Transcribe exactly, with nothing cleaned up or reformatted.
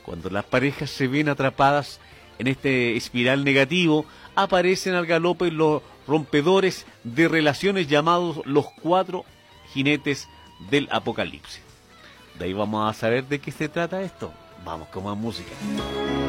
Cuando las parejas se ven atrapadas en este espiral negativo, aparecen al galope los rompedores de relaciones llamados los cuatro jinetes del apocalipsis. De ahí vamos a saber de qué se trata esto. Vamos con más música.